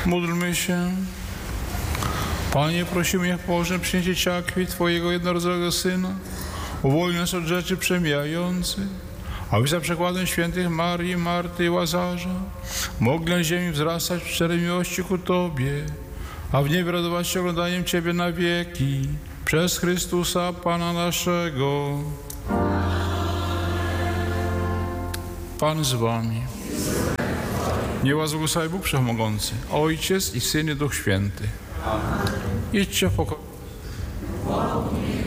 Módlmy się. Panie, prosimy, niech położę przyjęcie ciała krwi Twojego jednorodzonego Syna, uwolni nas od rzeczy przemijających, aby za przykładem świętych Marii, Marty i Łazarza mogli na ziemi wzrastać w szczerej miłości ku Tobie, a w niebie radować się oglądaniem Ciebie na wieki. Przez Chrystusa Pana naszego. Pan z Wami. Niech Was błogosławi Bóg Wszechmogący, Ojciec i Syn i Duch Święty. Idźcie w pokoju.